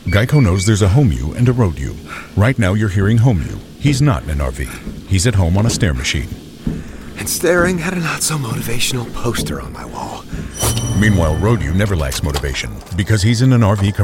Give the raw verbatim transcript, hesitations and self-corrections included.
Geico knows there's a home you and a road you. Right now you're hearing home you. He's not in an R V. He's at home on a stair machine. And staring at a not-so-motivational poster on my wall. Meanwhile, road you never lacks motivation because he's in an R V